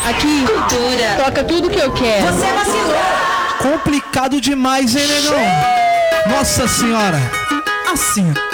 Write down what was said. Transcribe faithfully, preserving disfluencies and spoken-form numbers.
Aqui, Cultura. toca tudo que eu quero. Você vacilou. Complicado demais, hein, negão? Nossa senhora. Assim.